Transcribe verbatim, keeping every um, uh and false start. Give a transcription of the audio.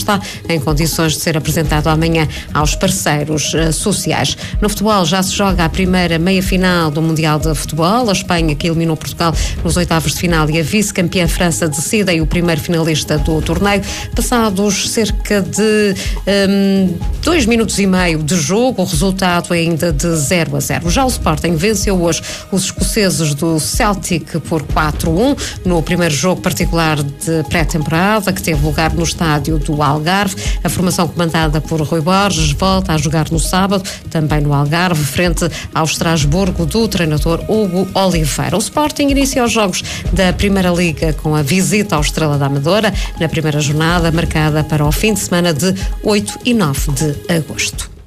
está em condições de ser apresentado amanhã aos parceiros uh, sociais. No futebol já se joga a primeira meia-final do Mundial de Futebol. A Espanha, que eliminou Portugal nos oitavos de final, e a vice-campeã França decidem o primeiro finalista do torneio. Passados cerca de um, dois minutos e meio de jogo, o resultado é ainda de zero a zero. Já o Sporting venceu hoje os escoceses do Celtic por quatro a um no primeiro jogo particular de pré-temporada, que teve lugar no estádio do Algarve. A formação comandada por Rui Borges volta a jogar no sábado, também no Algarve, frente ao Estrasburgo do treinador Hugo Oliveira. O Sporting inicia os jogos da Primeira Liga com a visita ao Estrela da Amadora, na primeira jornada, marcada para o fim de semana de oito e nove de agosto.